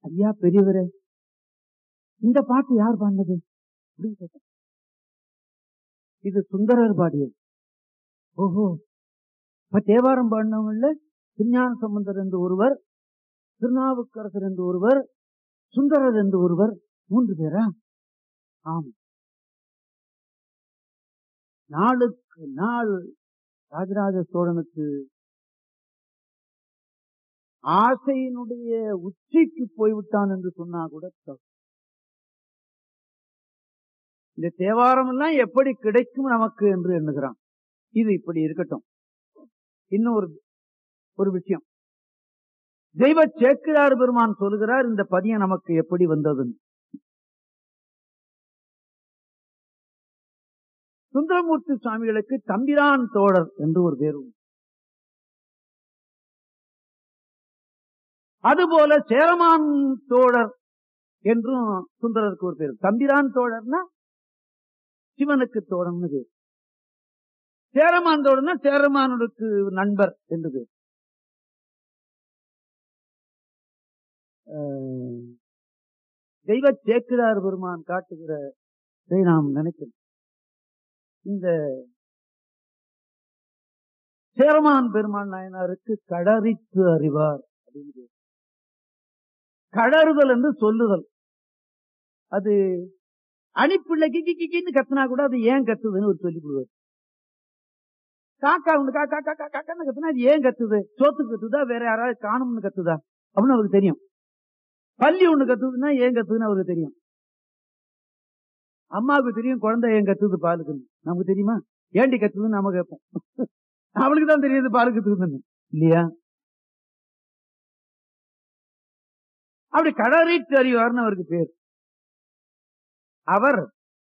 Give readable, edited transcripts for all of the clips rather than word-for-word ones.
ஐயா பெரியவரே, இந்த பாட்டு யார் பாடினது அப்படின்னு கேட்டேன். இது சுந்தரர் பாடியது. ஓஹோ, இப்ப தேவாரம் பாடினவங்கல்ல திருஞான சம்பந்தர் என்று ஒருவர், திருநாவுக்கரசர் என்று ஒருவர், சுந்தரர் என்று ஒருவர், 3 பேரா? ஆம். நாளுக்கு நாள் ராஜராஜ சோழனுக்கு ஆசையினுடைய உச்சிக்கு போய்விட்டான் என்று சொன்னா கூட இந்த தேவாரம் எல்லாம் எப்படி கிடைக்கும் நமக்கு என்று எண்ணுகிறான். இது இப்படி இருக்கட்டும். இன்னொரு ஒரு விஷயம், தெய்வ சேக்கிழார் பெருமான் சொல்லுகிறார் இந்த பதியம் நமக்கு எப்படி வந்ததுன்னு. சுந்தரமூர்த்தி சுவாமிகளுக்கு தம்பிரான் தோழர் என்று ஒரு பேர் உண்டு. அதுபோல சேரமான் தோழர் என்றும் சுந்தரருக்கு ஒரு பேர். தம்பிரான் தோழர்னா சிவனுக்கு தோழர்னு பேர். சேரமான் தோழர்னா சேரமானுக்கு நண்பர் என்று பேர். தெய்வ சேக்கிழார் பெருமான் காட்டுகிறதை நாம் நினைக்கிறோம். இந்த சேரமான் பெருமான் நாயனாருக்கு கடறித்து அறிவார் அப்படின்னு. கடறுதல் என்று சொல்லுதல். அது அணிப்பிள்ளைக்கு கிக்கின்னு கத்துனா கூட அது ஏன் கத்துதுன்னு ஒரு சொல்லி கொடுவார். காக்கா உண்டு காக்கா காக்கா காக்கான்னு கத்துனா அது ஏன் கத்துது? சோத்துக்கு கத்துதா, வேற யாராவது காணும்னு கத்துதா அப்படின்னு அவருக்கு தெரியும். பள்ளி ஒண்ணு கத்துதுன்னா ஏன் கத்துதுன்னு அவருக்கு தெரியும். அம்மாவுக்கு தெரியும் குழந்தை ஏன் கத்துது பாலுக்குன்னு. நமக்கு தெரியுமா? ஏண்டி கத்துதுன்னு நாம கேட்போம். அவளுக்கு தான் தெரியுது பாலு கத்துதுன்னு, இல்லையா? அப்படி கடறிட்டு அறிவார்னு அவருக்கு பேர். அவர்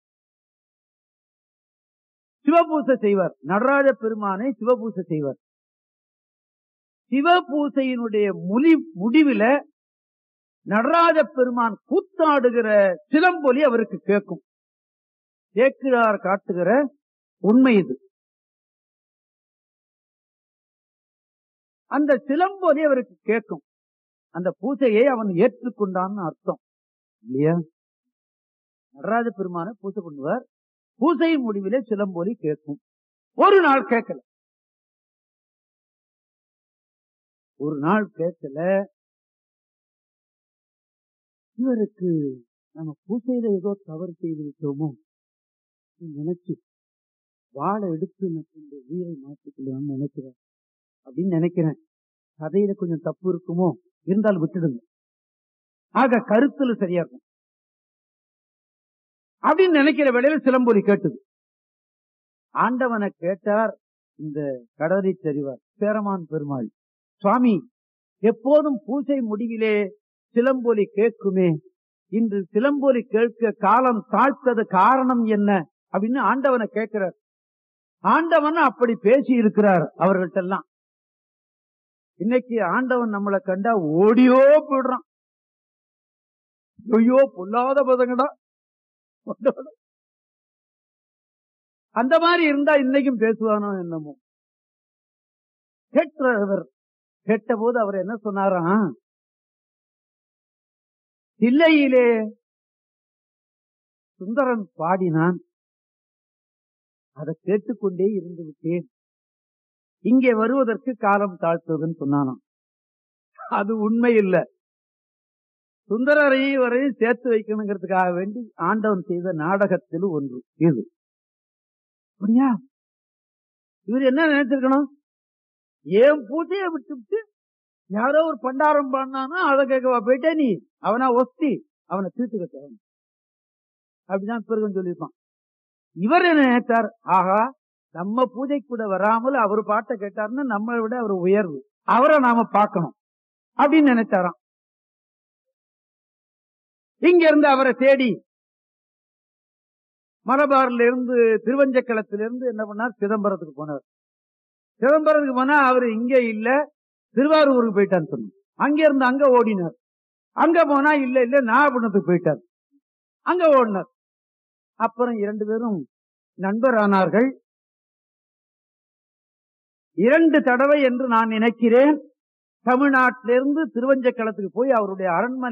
சிவபூசை செய்வார். நடராஜ பெருமானை சிவபூசை செய்வார். சிவபூசையினுடைய முடிவில நடராஜ பெருமான் கூத்தாடுகிற சிலம்பொலி அவருக்கு கேட்கும். சேக்கிழார் காட்டுகிற உண்மை இது. அந்த சிலம்பொலி அவருக்கு கேட்கும். அந்த பூசையை அவன் ஏற்றுக்கொண்டான்னு அர்த்தம், இல்லையா? நடராஜ பெருமான பூசை பண்ணுவார். பூசையின் முடிவிலே சிலம்பொலி கேட்கும். ஒரு நாள் கேட்கல. இவருக்கு நம்ம பூசையில ஏதோ தவறு செய்து விட்டோமோ நினைச்சு வாழை எடுத்து உயிரை மாற்றிக்கொள்ளலாம்னு நினைக்கிறேன் அப்படின்னு நினைக்கிறேன். கதையில கொஞ்சம் தப்பு இருக்குமோ, இருந்தாலும் விட்டுடுங்க. ஆக கருத்துல சரியா இருக்கும் அப்படின்னு நினைக்கிற வேளையில சிலம்பொலி கேட்டது. ஆண்டவனை கேட்டார் இந்த கடறி தெரிவார் சேரமான் பெருமாள். சுவாமி, எப்போதும் பூசை முடிவிலே சிலம்பொலி கேட்குமே, இன்று சிலம்பொலி கேட்க காலம் தாழ்த்தது காரணம் என்ன அப்படின்னு ஆண்டவனை கேட்கிறார். ஆண்டவன் அப்படி பேசி இருக்கிறார் அவர்கள்ட்ட எல்லாம். இன்னைக்கு ஆண்டவன் நம்மளை கண்டா ஓடியோ போயிடுறான். ஐயோ பொல்லாத பதங்கடா. அந்த மாதிரி இருந்தா இன்னைக்கும் பேசுவானோ என்னமோ. கேட்டவர் கேட்ட போது அவர் என்ன சொன்னாராம், தில்லையிலே சுந்தரன் பாடினான், அதை கேட்டுக்கொண்டே இருந்து விட்டேன், இங்கே வருவதற்கு காலம் தாழ்த்ததுன்னு சொன்னானாம். அது உண்மை இல்ல. சுந்தரரை வரையும் சேர்த்து வைக்கணுங்கிறதுக்காக வேண்டி ஆண்டவன் செய்த நாடகத்தில் ஒன்று இது. அப்படியா? இவர் என்ன நினைச்சிருக்கணும், ஏன் பூஜையை விட்டு யாரோ ஒரு பண்டாரம் பாடினானா அதை கேட்கவா போயிட்டே நீ, அவனா ஒஸ்தி, அவனை தீர்த்து கட்ட அப்படிதான் பிறகு சொல்லியிருப்பான். இவர் என்ன நினைத்தார், ஆகா நம்ம பூஜை கூட வராமல் அவர் பாட்டை கேட்டாருன்னா நம்மளை விட அவர் உயர்வு, அவரை நாம பார்க்கணும் அப்படின்னு நினைச்சாராம். இங்க இருந்து அவரை தேடி மலபார்ல இருந்து திருவஞ்சக்களத்திலிருந்து என்ன பண்ணார், சிதம்பரத்துக்கு போனார். சிதம்பரத்துக்கு போனா அவரு இங்க இல்ல, திருவாரூருக்கு போயிட்டான்னு சொன்னார். அங்க இருந்து அங்க ஓடினார். அங்க போனா இல்ல நாகப்பட்டினத்துக்கு போயிட்டார். அங்க ஓடினார். அப்புறம் 2 பேரும் நண்பர் ஆனார்கள். 2 தடவை என்று நான் நினைக்கிறேன் தமிழ்நாட்டிலிருந்து திருவஞ்சக்களத்துக்கு போய் அவருடைய அரண்மனை